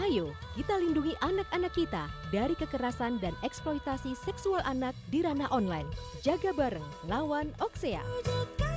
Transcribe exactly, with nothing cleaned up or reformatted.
Ayo, kita lindungi anak-anak kita dari kekerasan dan eksploitasi seksual anak di ranah online. Jaga bareng, lawan Oksea.